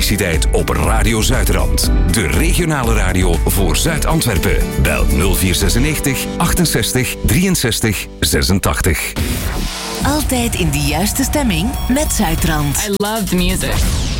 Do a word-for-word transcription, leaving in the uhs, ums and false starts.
elektriciteit op Radio Zuidrand. De regionale radio voor Zuid-Antwerpen. Bel nul vier zesennegentig achtenzestig drieënzestig zesentachtig. Altijd in de juiste stemming met Zuidrand. I love the music.